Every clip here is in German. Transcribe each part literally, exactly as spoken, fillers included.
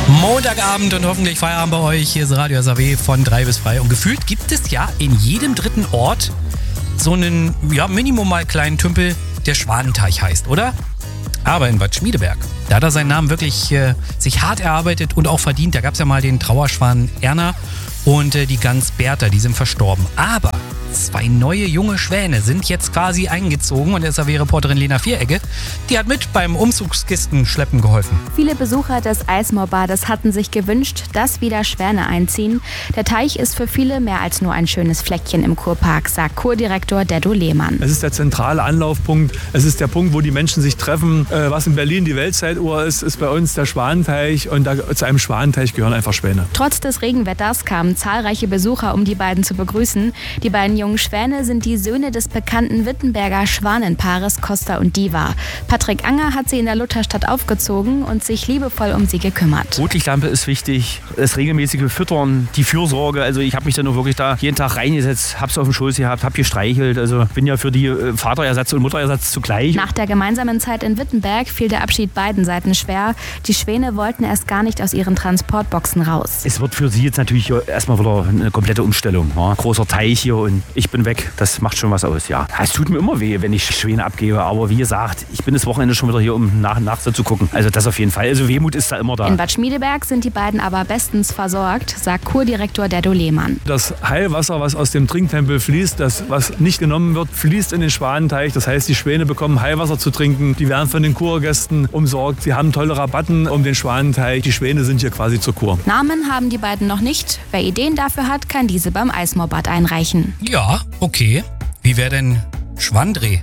Montagabend und hoffentlich Feierabend bei euch. Hier ist Radio S A W von drei bis frei. Und gefühlt gibt es ja in jedem dritten Ort so einen, ja, Minimum mal kleinen Tümpel, der Schwanenteich heißt, oder? Aber in Bad Schmiedeberg, da hat er seinen Namen wirklich äh, sich hart erarbeitet und auch verdient. Da gab es ja mal den Trauerschwan Erna und äh, die Gans Bertha, die sind verstorben. Aber zwei neue junge Schwäne sind jetzt quasi eingezogen und S A W-Reporterin Lena Vieregge, die hat mit beim Umzugskistenschleppen geholfen. Viele Besucher des Eismoorbades hatten sich gewünscht, dass wieder Schwäne einziehen. Der Teich ist für viele mehr als nur ein schönes Fleckchen im Kurpark, sagt Kurdirektor Deddo Lehmann. Es ist der zentrale Anlaufpunkt, es ist der Punkt, wo die Menschen sich treffen. Was in Berlin die Weltzeituhr ist, ist bei uns der Schwanenteich und da, zu einem Schwanenteich gehören einfach Schwäne. Trotz des Regenwetters kamen zahlreiche Besucher, um die beiden zu begrüßen. Die beiden jungen Schwäne sind die Söhne des bekannten Wittenberger Schwanenpaares Costa und Diva. Patrick Anger hat sie in der Lutherstadt aufgezogen und sich liebevoll um sie gekümmert. Rotlichtlampe ist wichtig, das regelmäßige Füttern, die Fürsorge. Also ich habe mich dann auch wirklich da jeden Tag reingesetzt, habe es auf dem Schoß gehabt, habe gestreichelt. Also bin ja für die Vaterersatz und Mutterersatz zugleich. Nach der gemeinsamen Zeit in Wittenberg fiel der Abschied beiden Seiten schwer. Die Schwäne wollten erst gar nicht aus ihren Transportboxen raus. Es wird für sie jetzt natürlich erstmal wieder eine komplette Umstellung. Ja. Großer Teich hier und ich bin weg. Das macht schon was aus, ja. Es tut mir immer weh, wenn ich Schwäne abgebe. Aber wie gesagt, ich bin das Wochenende schon wieder hier, um nach und nach zu gucken. Also das auf jeden Fall. Also Wehmut ist da immer da. In Bad Schmiedeberg sind die beiden aber bestens versorgt, sagt Kurdirektor Deddo Lehmann. Das Heilwasser, was aus dem Trinktempel fließt, das, was nicht genommen wird, fließt in den Schwanenteich. Das heißt, die Schwäne bekommen Heilwasser zu trinken. Die werden von den Kurgästen umsorgt. Sie haben tolle Rabatten um den Schwanenteich. Die Schwäne sind hier quasi zur Kur. Namen haben die beiden noch nicht. Wer Ideen dafür hat, kann diese beim Eismoorbad einreichen. Ja, okay. Wie wäre denn Schwandre?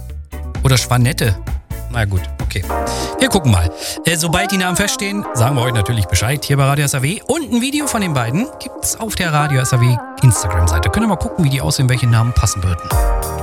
Oder Schwanette? Na gut, okay. Wir gucken mal. Äh, sobald die Namen feststehen, sagen wir euch natürlich Bescheid hier bei Radio S A W. Und ein Video von den beiden gibt's auf der Radio S A W Instagram-Seite. Könnt ihr mal gucken, wie die aussehen, welche Namen passen würden.